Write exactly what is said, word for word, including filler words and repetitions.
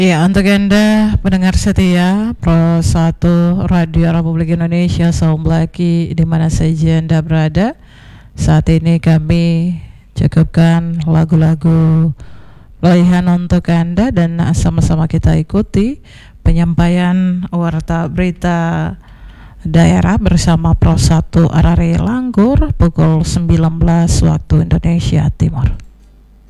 Ya, untuk Anda pendengar setia Pro satu Radio Republik Indonesia, Saum Laki di mana saja Anda berada. Saat ini kami cukupkan lagu-lagu pilihan untuk Anda dan sama-sama kita ikuti penyampaian warta berita daerah bersama Pro satu R R I Langgur pukul sembilan belas waktu Indonesia Timur.